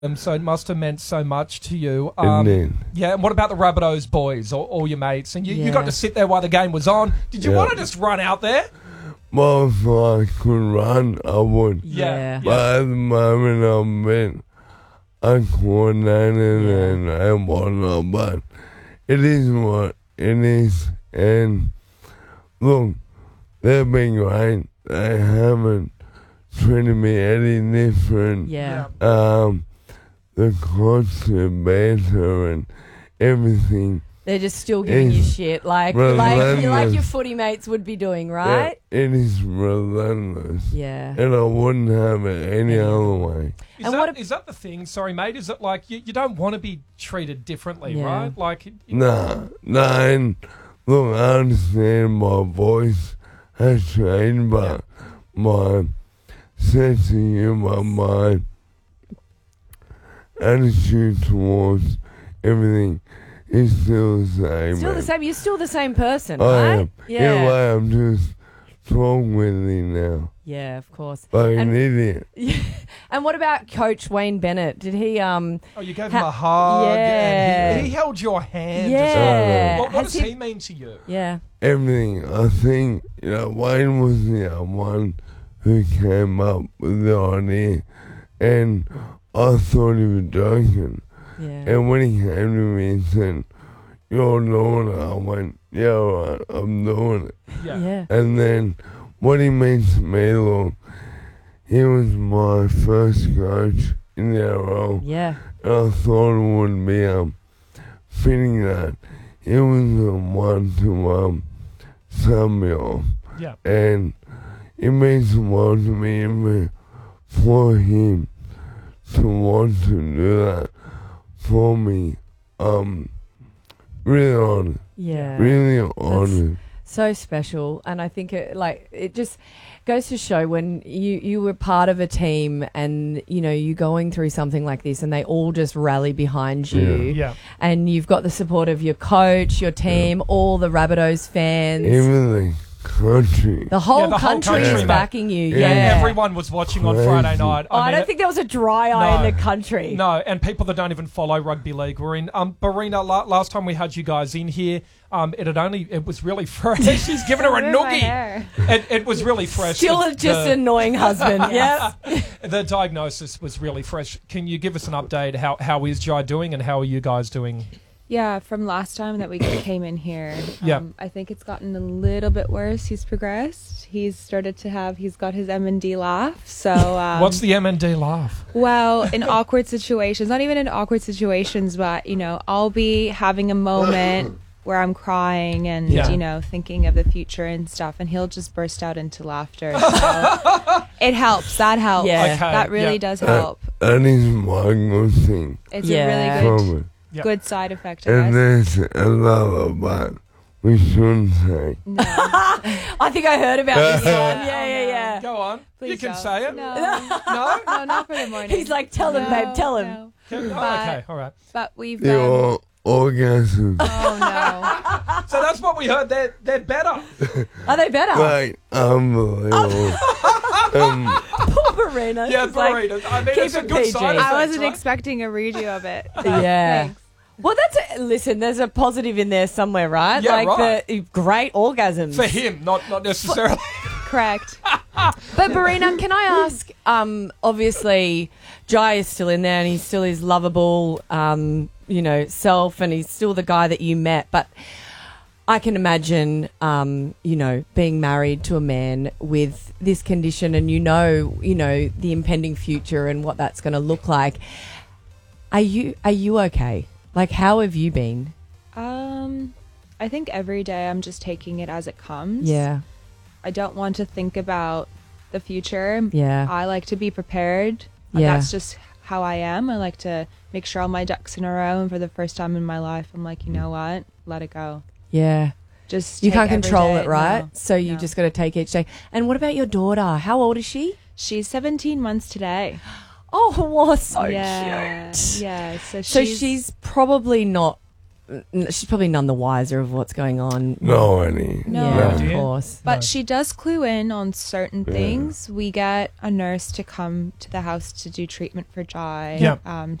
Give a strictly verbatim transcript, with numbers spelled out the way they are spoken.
Um, so it must have meant so much to you. Um, Indeed. Yeah, and what about the Rabbitohs boys, or all your mates? And you, you Yeah. got to sit there while the game was on. Did you Yeah. want to just run out there? Well, if I could run, I would. Yeah. But at the moment, I'm a bit uncoordinated and, and whatnot. But it is what it is. And look, they've been great. They haven't treated me any different. Yeah. Um, the constant banter and everything. They're just still giving you It's shit, like like relentless. like your footy mates would be doing, right? Yeah, it is relentless. Yeah. And I wouldn't have it any other way. Is, And that, what ab- is that the thing? Sorry, mate. Is it like you, you don't want to be treated differently, Yeah. right? Like, you- Nah, nah, and look, I understand my voice has changed, but my sense of humor, my attitude towards everything is still the same. Still the man. same. You're still the same person, I right? am. Yeah. In a way, I'm just strong with it now. Yeah, of course. Like And- an idiot. And what about Coach Wayne Bennett? Did he um oh, you gave Ha- him a hug. Yeah. And he, he held your hand. Yeah. What, what Has does he- he mean to you? yeah. Everything. I think, you know, Wayne was the one who came up with the idea. And I thought he was joking. Yeah. And when he came to me and said, "You're doing it," I went, "Yeah, all right, I'm doing it." Yeah. Yeah. And then what he means to me, look, he was my first coach in the N R L. Yeah. And I thought it would be um, fitting that he was the one to um, sum me off. Yeah. And it means the world to me and for him to want to do that for me. Um, really honored. Yeah. Really honored. So special, and I think it like it just goes to show when you you were part of a team and you know you going through something like this and they all just rally behind you. Yeah. And you've got the support of your coach, your team, all the Rabbitohs fans. Even the country. the whole Yeah, the whole country country, is mate. backing you. Yeah. Yeah. And everyone was watching on Friday Crazy. night. Oh, I, mean, don't it- think there was a dry eye No. in the country. No, and people that don't even follow rugby league were in. Um, Barina, la- last time we had you guys in here, um, it had only it was really fresh. She's given her a Ruined my noogie. hair. It, it was really fresh. Still The- just the, an annoying husband. Yeah. the diagnosis was really fresh. Can you give us an update? How how is Jai doing, and how are you guys doing? Yeah, from last time that we came in here, um, Yeah. I think it's gotten a little bit worse. He's progressed. He's started to have, he's got his M and D laugh. So, um, What's the M and D laugh? well, in awkward situations, not even in awkward situations, but, you know, I'll be having a moment where I'm crying and, Yeah. you know, thinking of the future and stuff, and he'll just burst out into laughter. So it helps. That helps. Yeah. Okay, That really yeah. does That, help. that is my good thing It's Yeah. a really good, from it. Yeah. good side effect, I And guess. there's another, but we shouldn't say. No. I think I heard about this one. Yeah, yeah, yeah. Go on. Please you can don't. say it. No. No? No, not for the morning. He's like, tell him, No, babe, tell him. no. Oh, But- okay, all right. But we've um, Your orgasm. oh no. So that's what we heard. They're they're better. Are they better? Like, unbelievable. um, Poor Marina. Yeah, She's like, burritos. I mean, keep it's a it good P G. side I effect, wasn't right? expecting a redo of it. but Yeah. thanks. Well, that's a, listen. There's a positive in there somewhere, right? Yeah, like right. the great orgasms For him, not not necessarily. Correct. But Barina, can I ask? Um, obviously, Jai is still in there, and he's still his lovable, um, you know, self, and he's still the guy that you met. But I can imagine, um, you know, being married to a man with this condition, and you know, you know, the impending future and what that's going to look like. Are you are you okay? Like, how have you been? Um, I think every day I'm just taking it as it comes. Yeah, I don't want to think about the future. yeah, I like to be prepared. And Yeah. That's just how I am. I like to make sure all my ducks in a row. And for the first time in my life, I'm like, you know what? Let it go. yeah. Just You take can't every control day- it, right? no, so you no. just got to take each day. And what about your daughter? How old is she? She's seventeen months today. Oh, wow, so yeah, cute. yeah. So she's, So she's probably not n- she's probably none the wiser of what's going on. No, any. No. Yeah, No. of idea. course. But No. she does clue in on certain Yeah. things. We get a nurse to come to the house to do treatment for Jai. Yeah. Um,